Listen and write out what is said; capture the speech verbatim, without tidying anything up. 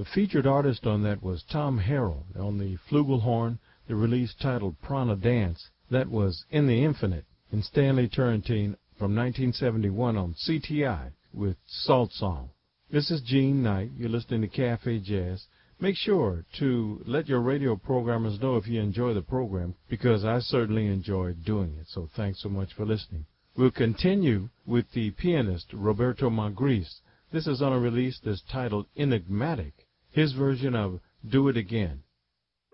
The featured artist on that was Tom Harrell on the flugelhorn, the release titled Prana Dance. That was In the Infinite in Stanley Turrentine from nineteen seventy-one on C T I with Salt Song. This is Gene Knight. You're listening to Cafe Jazz. Make sure to let your radio programmers know if you enjoy the program, because I certainly enjoy doing it. So thanks so much for listening. We'll continue with the pianist Roberto Magris. This is on a release that's titled Enigmatic, his version of Do It Again.